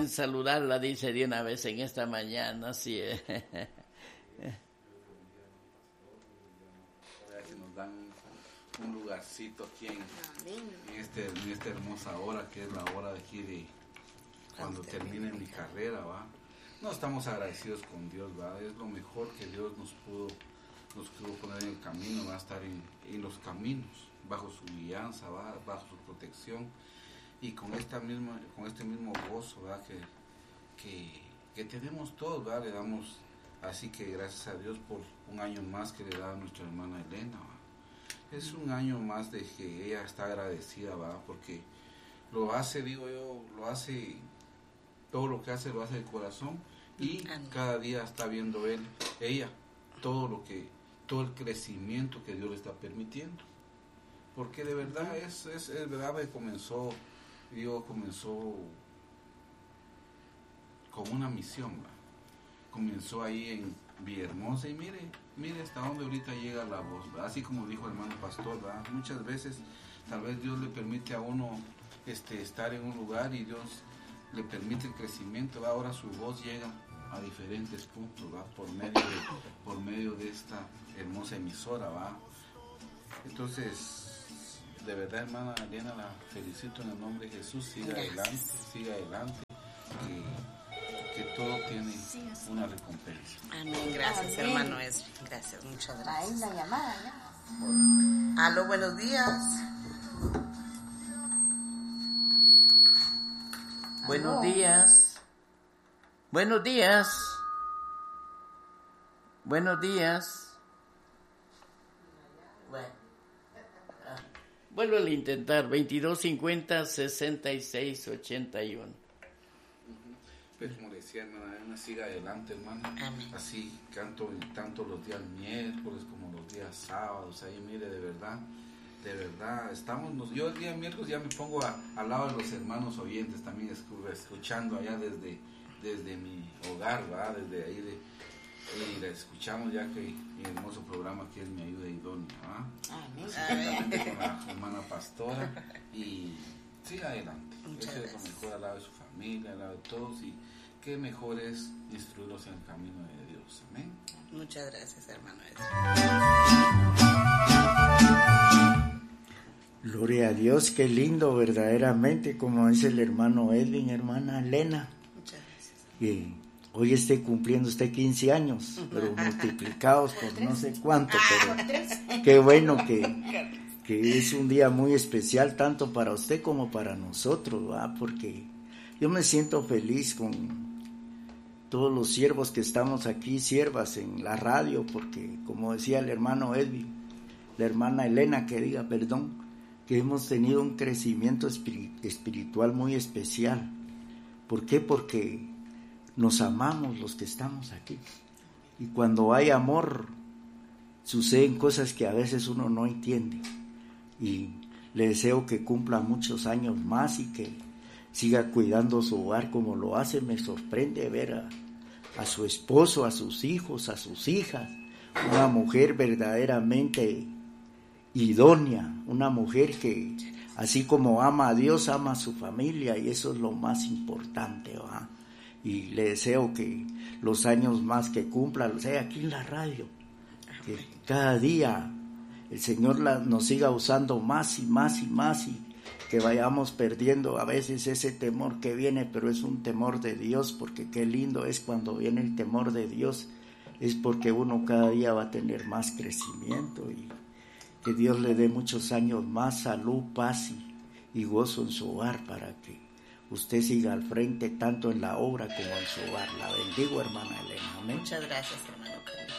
en saludarla, dice de una vez en esta mañana, sí. Nos dan un lugarcito aquí en esta hermosa hora, que es la hora de aquí de cuando termine mi carrera, ¿va? No, estamos agradecidos con Dios, ¿va? Es lo mejor que Dios nos pudo poner en el camino, va a estar en los caminos, bajo su guianza, ¿va? Bajo su protección, y con este mismo gozo, ¿va? Que tenemos todos, ¿va? Le damos, así que gracias a Dios por un año más que le da a nuestra hermana Elena, ¿va? Es un año más de que ella está agradecida, ¿va? Porque lo hace, digo yo, todo lo que hace lo hace de corazón, y cada día está viendo ella, todo el crecimiento que Dios le está permitiendo, porque de verdad es verdad que comenzó con una misión, ¿va? Comenzó ahí en Villahermosa, y mire hasta dónde ahorita llega la voz, ¿va? Así como dijo el hermano pastor, ¿va? Muchas veces tal vez Dios le permite a uno estar en un lugar y Dios le permite el crecimiento, ¿va? Ahora su voz llega a diferentes puntos, ¿va? Por medio de esta hermosa emisora, ¿va? Entonces, de verdad, hermana Elena, la felicito en el nombre de Jesús. Siga adelante, que todo tiene una recompensa. Amén, gracias. Amén. Hermano Esri, gracias, muchas gracias. Ahí la llamada, ¿ya? Aló, buenos días. Buenos días. Buenos días. Buenos días. Bueno. Vuelvo a intentar. 2250-6681. Pues como decía, hermana, siga adelante, hermana. Amén. Así tanto los días miércoles como los días sábados. Ahí mire, de verdad, yo el día miércoles ya me pongo al lado de los hermanos oyentes, también escuchando allá desde mi hogar, ¿va? Desde ahí y la escuchamos, ya que mi hermoso programa que es Mi Ayuda Idónea, ¿va? Amén. Con la hermana pastora, y siga adelante. Eso es lo mejor, al lado de su familia, al lado de todos, y qué mejor es instruirlos en el camino de Dios. Amén. Muchas gracias, hermano. Gloria a Dios, qué lindo verdaderamente, como dice el hermano Edwin, hermana Elena. Muchas gracias. Y hoy esté cumpliendo usted 15 años, pero multiplicados por no sé cuánto, pero qué bueno que es un día muy especial tanto para usted como para nosotros, ¿va? Porque yo me siento feliz con todos los siervos que estamos aquí, siervas en la radio, porque como decía el hermano Edwin, la hermana Elena, que hemos tenido un crecimiento espiritual muy especial. ¿Por qué? Porque nos amamos los que estamos aquí, y cuando hay amor suceden cosas que a veces uno no entiende, y le deseo que cumpla muchos años más y que siga cuidando su hogar como lo hace. Me sorprende ver a su esposo, a sus hijos, a sus hijas, una mujer verdaderamente idónea, una mujer que así como ama a Dios, ama a su familia, y eso es lo más importante, ¿va? Y le deseo que los años más que cumpla, o sea, aquí en la radio, que cada día el Señor nos siga usando más y más y más, y que vayamos perdiendo a veces ese temor que viene, pero es un temor de Dios, porque qué lindo es cuando viene el temor de Dios, es porque uno cada día va a tener más crecimiento, y que Dios le dé muchos años más, salud, paz y gozo en su hogar, para que usted siga al frente tanto en la obra como en su hogar. La bendigo, hermana Elena. Amén. Muchas gracias, hermano.